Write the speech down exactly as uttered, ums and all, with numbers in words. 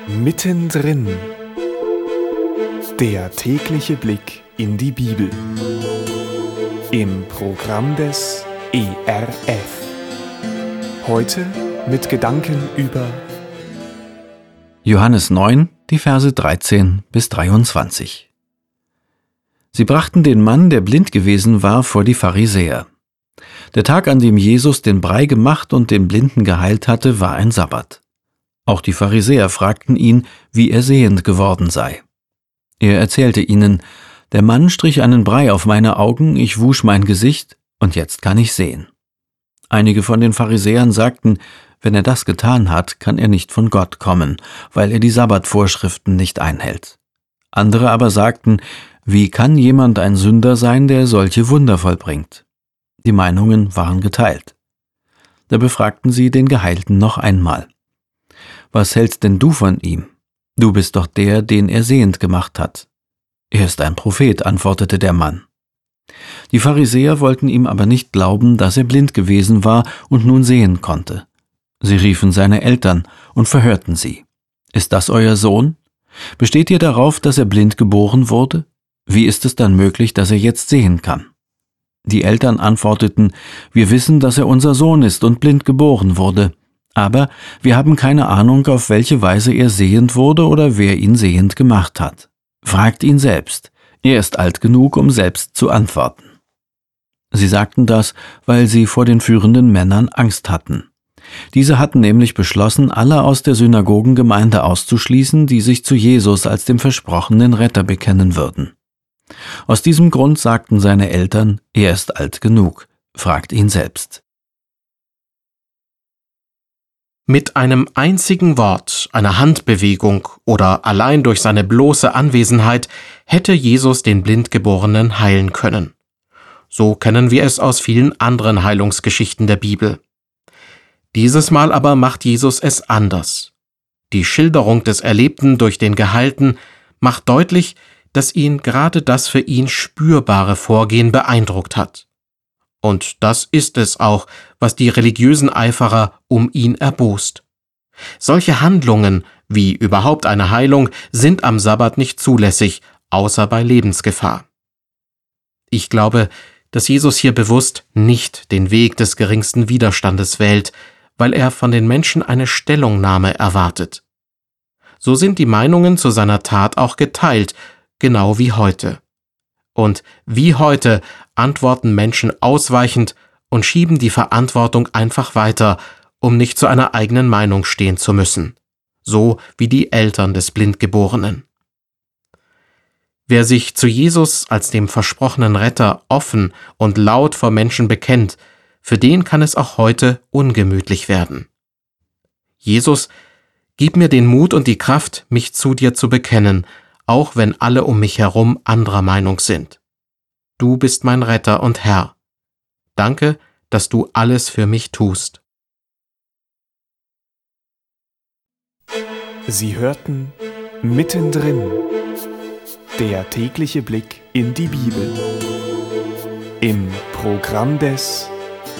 Mittendrin. Der tägliche Blick in die Bibel. Im Programm des E R F. Heute mit Gedanken über Johannes neun, die Verse dreizehn bis dreiundzwanzig. Sie brachten den Mann, der blind gewesen war, vor die Pharisäer. Der Tag, an dem Jesus den Brei gemacht und den Blinden geheilt hatte, war ein Sabbat. Auch die Pharisäer fragten ihn, wie er sehend geworden sei. Er erzählte ihnen: Der Mann strich einen Brei auf meine Augen, ich wusch mein Gesicht, und jetzt kann ich sehen. Einige von den Pharisäern sagten, wenn er das getan hat, kann er nicht von Gott kommen, weil er die Sabbatvorschriften nicht einhält. Andere aber sagten, wie kann jemand ein Sünder sein, der solche Wunder vollbringt? Die Meinungen waren geteilt. Da befragten sie den Geheilten noch einmal: Was hältst denn du von ihm? Du bist doch der, den er sehend gemacht hat. Er ist ein Prophet, antwortete der Mann. Die Pharisäer wollten ihm aber nicht glauben, dass er blind gewesen war und nun sehen konnte. Sie riefen seine Eltern und verhörten sie. Ist das euer Sohn? Besteht ihr darauf, dass er blind geboren wurde? Wie ist es dann möglich, dass er jetzt sehen kann? Die Eltern antworteten, wir wissen, dass er unser Sohn ist und blind geboren wurde. Aber wir haben keine Ahnung, auf welche Weise er sehend wurde oder wer ihn sehend gemacht hat. Fragt ihn selbst. Er ist alt genug, um selbst zu antworten. Sie sagten das, weil sie vor den führenden Männern Angst hatten. Diese hatten nämlich beschlossen, alle aus der Synagogengemeinde auszuschließen, die sich zu Jesus als dem versprochenen Retter bekennen würden. Aus diesem Grund sagten seine Eltern, er ist alt genug. Fragt ihn selbst. Mit einem einzigen Wort, einer Handbewegung oder allein durch seine bloße Anwesenheit hätte Jesus den Blindgeborenen heilen können. So kennen wir es aus vielen anderen Heilungsgeschichten der Bibel. Dieses Mal aber macht Jesus es anders. Die Schilderung des Erlebten durch den Geheilten macht deutlich, dass ihn gerade das für ihn spürbare Vorgehen beeindruckt hat. Und das ist es auch, was die religiösen Eiferer um ihn erbost. Solche Handlungen, wie überhaupt eine Heilung, sind am Sabbat nicht zulässig, außer bei Lebensgefahr. Ich glaube, dass Jesus hier bewusst nicht den Weg des geringsten Widerstandes wählt, weil er von den Menschen eine Stellungnahme erwartet. So sind die Meinungen zu seiner Tat auch geteilt, genau wie heute. Und wie heute antworten Menschen ausweichend und schieben die Verantwortung einfach weiter, um nicht zu einer eigenen Meinung stehen zu müssen, so wie die Eltern des Blindgeborenen. Wer sich zu Jesus als dem versprochenen Retter offen und laut vor Menschen bekennt, für den kann es auch heute ungemütlich werden. Jesus, gib mir den Mut und die Kraft, mich zu dir zu bekennen, auch wenn alle um mich herum anderer Meinung sind. Du bist mein Retter und Herr. Danke, dass du alles für mich tust. Sie hörten Mittendrin. Der tägliche Blick in die Bibel. Im Programm des